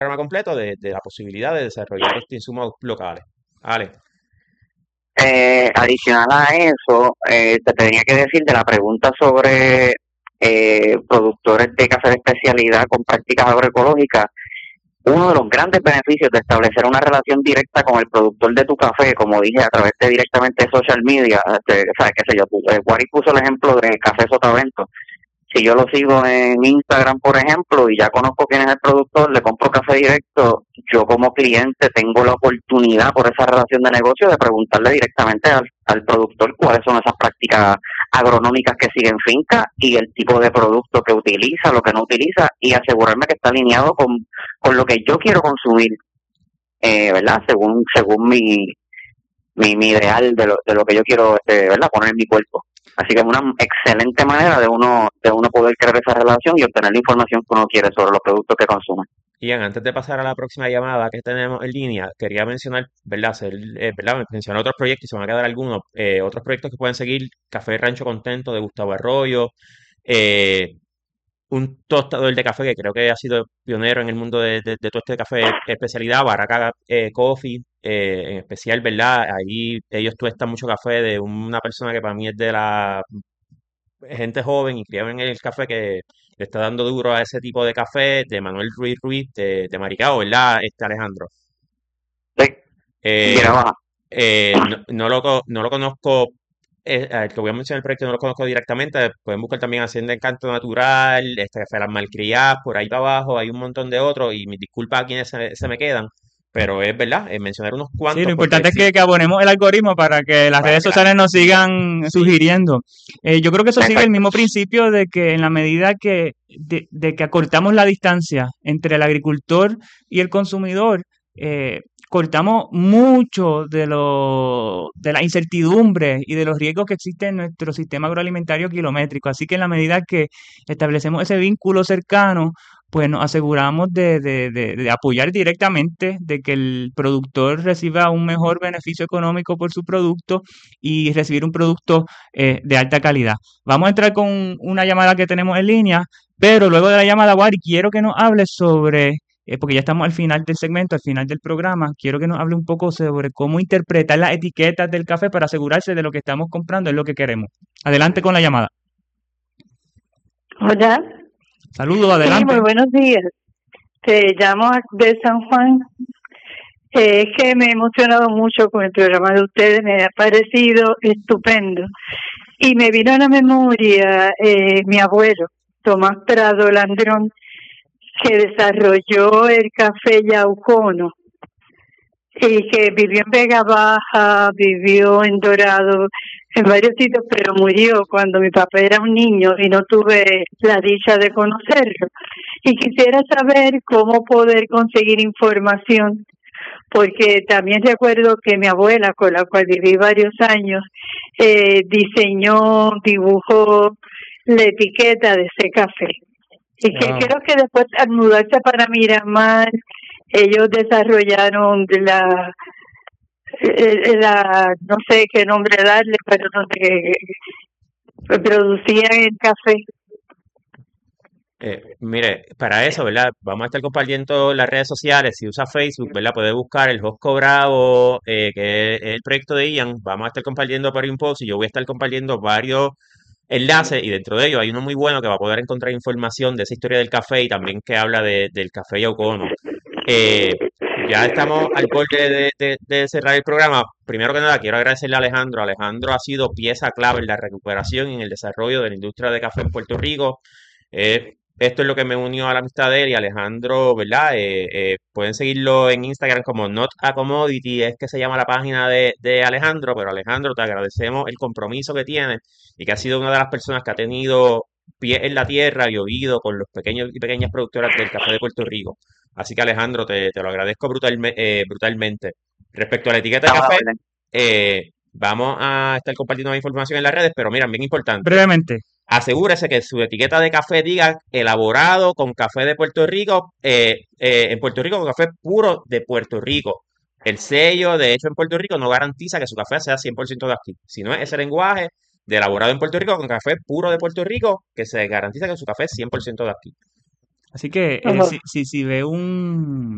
programa completo de la posibilidad de desarrollar estos insumos locales. Ale. Adicional a eso, te tenía que decir de la pregunta sobre productores de café de especialidad con prácticas agroecológicas. Uno de los grandes beneficios de establecer una relación directa con el productor de tu café, como dije, a través de directamente social media, sabes qué sé yo, Wari puso el ejemplo del café Sotavento. Si yo lo sigo en Instagram, por ejemplo, y ya conozco quién es el productor, le compro café directo, yo como cliente tengo la oportunidad por esa relación de negocio de preguntarle directamente al productor cuáles son esas prácticas agronómicas que sigue en finca y el tipo de producto que utiliza, lo que no utiliza, y asegurarme que está alineado con lo que yo quiero consumir, ¿verdad? Según mi ideal de lo que yo quiero, ¿verdad? Poner en mi cuerpo. Así que es una excelente manera de uno poder crear esa relación y obtener la información que uno quiere sobre los productos que consume. Ian, antes de pasar a la próxima llamada que tenemos en línea, quería mencionar, ¿verdad? ¿Verdad? Mencioné otros proyectos y se van a quedar algunos, otros proyectos que pueden seguir, Café Rancho Contento de Gustavo Arroyo, eh, un tostador de café que creo que ha sido pionero en el mundo de tueste de café especialidad, Barraca Coffee, en especial, ¿verdad? Ahí ellos tuestan mucho café de una persona que para mí es de la gente joven y criada en el café que le está dando duro a ese tipo de café, de Manuel Ruiz Ruiz, de Maricao, ¿verdad? Alejandro. Sí, Eh, mira, no lo conozco, el que voy a mencionar el proyecto no lo conozco directamente, pueden buscar también Hacienda Encanto Natural, Café Las Malcriadas, por ahí para abajo, hay un montón de otros, y mis disculpas a quienes se me quedan, pero es verdad, mencionar unos Sí, lo cuantos porque importante es sí, que abonemos el algoritmo para que las para redes que sociales nos sigan sí, sugiriendo. Yo creo que eso sigue el exacto. mismo principio de que en la medida de que acortamos la distancia entre el agricultor y el consumidor, cortamos mucho de la incertidumbre y de los riesgos que existen en nuestro sistema agroalimentario kilométrico. Así que en la medida que establecemos ese vínculo cercano, pues nos aseguramos de apoyar directamente, de que el productor reciba un mejor beneficio económico por su producto y recibir un producto de alta calidad. Vamos a entrar con una llamada que tenemos en línea, pero luego de la llamada, Wari, quiero que nos hable sobre, porque ya estamos al final del segmento, al final del programa, quiero que nos hable un poco sobre cómo interpretar las etiquetas del café para asegurarse de lo que estamos comprando es lo que queremos. Adelante con la llamada. Hola, Saludos, sí, muy adelante. buenos días. Te llamo de San Juan. Es que me he emocionado mucho con el programa de ustedes, me ha parecido estupendo. Y me vino a la memoria mi abuelo, Tomás Prado Landrón, que desarrolló el café Yaucono y que vivió en Vega Baja, vivió en Dorado, en varios sitios, pero murió cuando mi papá era un niño y no tuve la dicha de conocerlo. Y quisiera saber cómo poder conseguir información, porque también recuerdo que mi abuela, con la cual viví varios años, diseñó, dibujó la etiqueta de ese café. Y que Wow. creo que después al mudarse para Miramar, ellos desarrollaron no sé qué nombre darle, pero donde producían el café. Mire, para eso, ¿verdad? Vamos a estar compartiendo las redes sociales. Si usa Facebook, ¿verdad? Puede buscar el Josco Bravo, que es el proyecto de Ian. Vamos a estar compartiendo por un post y yo voy a estar compartiendo varios enlaces y dentro de ellos hay uno muy bueno que va a poder encontrar información de esa historia del café y también que habla del café Yaucono. Eh, ya estamos al borde de cerrar el programa. Primero que nada, quiero agradecerle a Alejandro. Alejandro ha sido pieza clave en la recuperación y en el desarrollo de la industria de café en Puerto Rico. Esto es lo que me unió a la amistad de él y Alejandro, ¿verdad? Pueden seguirlo en Instagram como Not a Commodity, es que se llama la página de Alejandro, pero Alejandro, te agradecemos el compromiso que tienes y que has sido una de las personas que ha tenido pie en la tierra y oído con los pequeños y pequeñas productoras del café de Puerto Rico. Así que Alejandro, te lo agradezco brutalmente. Respecto a la etiqueta de Estamos a la café, orden. vamos a estar compartiendo más información en las redes, pero mira, bien importante. Brevemente. Asegúrese que su etiqueta de café diga elaborado con café de Puerto Rico, en Puerto Rico con café puro de Puerto Rico. El sello, de hecho, en Puerto Rico no garantiza que su café sea 100% de aquí, sino es ese lenguaje de elaborado en Puerto Rico con café puro de Puerto Rico que se garantiza que su café es 100% de aquí. Así que Ojo. si ve un